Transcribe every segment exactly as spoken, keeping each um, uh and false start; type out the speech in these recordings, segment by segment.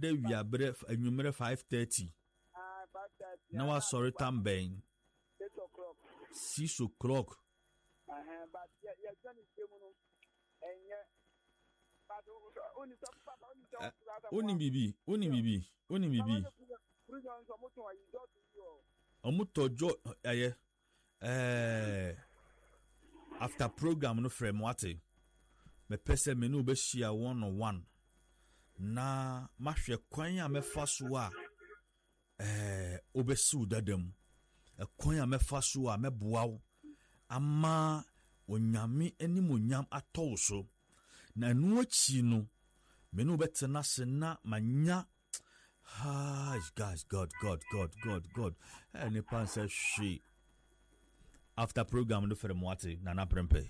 de wia bre anwumere five thirty. Ah, five thirty. Na wa sorry time ben. eight o'clock. six o'clock. Uh huh. But yeah, yeah, Johnny Semuno. And yeah. But only some papa only some. Oni bibi, oni bibi, oni bibi. Omutojo aye. Eh after program no frame wate. Me pese me no be share one on one. Na mahwe kwan a mefa so a eh obesu dadam. E kwan a mefa so a meboa wo ama onyame anim onyam atɔ so. Na no achi no me no betena se na manya. Ah, guys, God, God, God, God, God. Any pan says she. After program no for mwati nana prempe.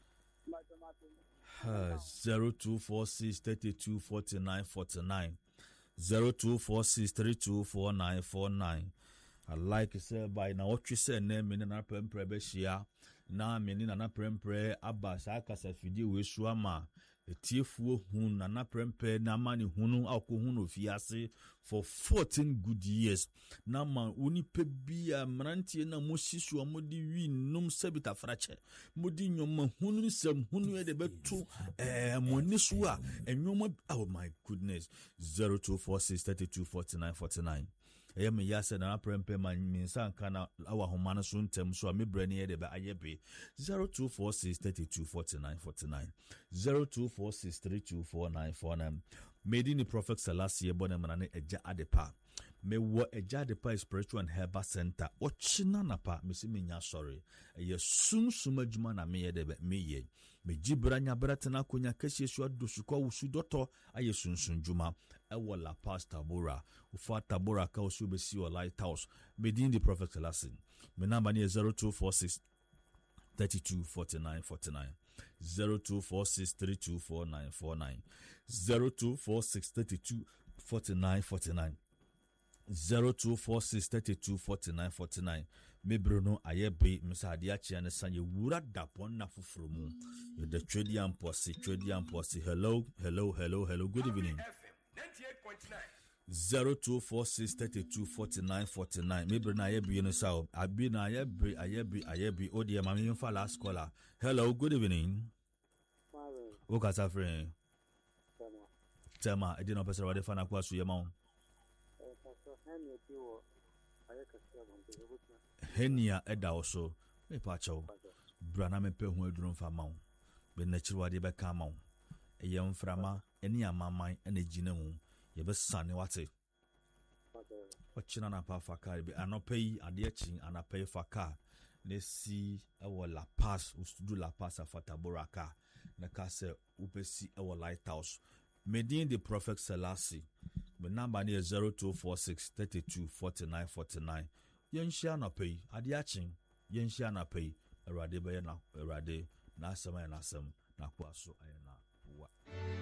Zero two four six thirty two forty nine forty nine. Zero two four six three two four nine four nine. I like say by now what you say name me nana prempe be shia. Na me ni nana prempe aba sa kasa fidi we suama. Etiefuo hun nana prempe na mani hunu akohunu fiase for fourteen good years. Na man oni pebia mrantie na mosisu amodi wi num sebita frache. Modi nyoma hunu sem hunu e de betu eh monisu a enwoma. Oh my goodness. Zero two four six thirty two forty nine forty nine. Eye me yase na prempe man minsa nka na awa homana so ntem so a me brani e de be ayebe. Zero two four six thirty two forty nine forty nine. Zero two four six three two four nine four nine. Made in the Prophet Selassie Bonemanane Eja Adepa. Me wo Eja Adepa Spiritual and Herbal Center. Ochina napa misi minya sorry. Ye sum suma juma na me de me ye. Me jibranya bratena konya kesi so adosuko wusu doto aye sunsun juma. E wo la Pastor Tabora. Ufa Tabora ka osu be si o lighthouse. Made in the Prophet Selassie. Me number ni zero two four six thirty-two forty-nine forty-nine. Zero two four six three two four nine four nine. Zero two four six thirty-two forty-nine forty-nine. Zero two four six thirty-two forty-nine forty-nine. Me Bruno ayebe misadia chiane sanye wura dapon na fufrumu. You the Tradian Posse, Tradian Posse. Hello, hello, hello, hello. Good evening. ninety-eight point nine. Zero two four six thirty two forty nine forty nine. Maybe na yebi no sao. Abi na yebi ayebi ayebi. Oh dear, mami yunfa last caller. Hello, good evening. Marvin. Okasa friend. Tema. Tema. I didn't person wade fana kwa suye maun. Henia eda oso. Me pa chaw. Brana me pe hu eduru fa maun. Be na chiri wade be ka maun. Eye mframa eni amaman ene gine hu. Ye be sane wate. Ochina na pa faka be anopai ade achi anapai faka ne si ewo La Paz ustudu La Paz Tabora ka na ka se upesi ewo lighthouse. Medin the Prophet Selassie. The number is zero two four six thirty-two forty-nine forty-nine. Yen share na pay ade achi yen share na pay erade be na erade na asem na asem na kwa so ayena wa.